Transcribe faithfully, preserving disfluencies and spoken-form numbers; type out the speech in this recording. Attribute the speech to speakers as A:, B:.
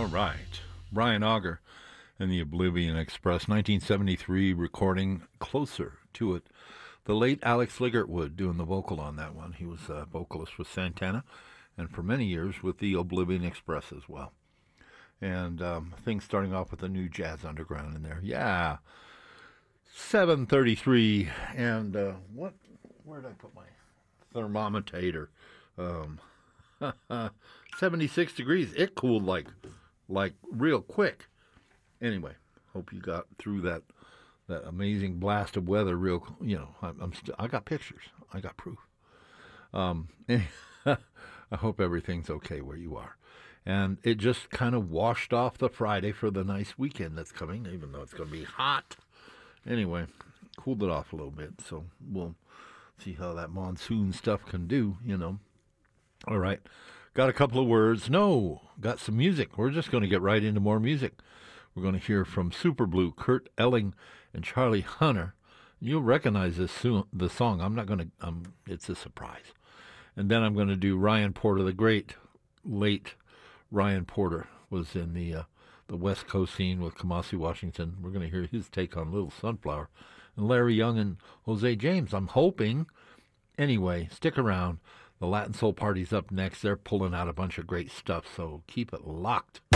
A: right. Brian Auger and the Oblivion Express, nineteen seventy-three recording Closer to It. The late Alex Ligertwood doing the vocal on that one. He was a vocalist with Santana and for many years with the Oblivion Express as well. And um, things starting off with a new Jazz Underground in there. Yeah. seven thirty-three. And uh, what? Where did I put my thermometer? Um, seventy-six degrees. It cooled like like real quick. Anyway, hope you got through that that amazing blast of weather. Real, you know, I'm, I'm st- I got pictures. I got proof. Um, I hope everything's okay where you are. And it just kind of washed off the Friday for the nice weekend that's coming, even though it's going to be hot. Anyway, cooled it off a little bit, so we'll see how that monsoon stuff can do, you know. All right. Got a couple of words. No, got some music. We're just going to get right into more music. We're going to hear from Superblue, Kurt Elling, and Charlie Hunter. You'll recognize this soon, the song. I'm not going to, um, it's a surprise. And then I'm going to do Ryan Porter, the great, late Ryan Porter was in the uh, the West Coast scene with Kamasi Washington. We're going to hear his take on Little Sunflower. And Larry Young and Jose James, I'm hoping. Anyway, stick around. The Latin Soul Party's up next. They're pulling out a bunch of great stuff, so keep it locked.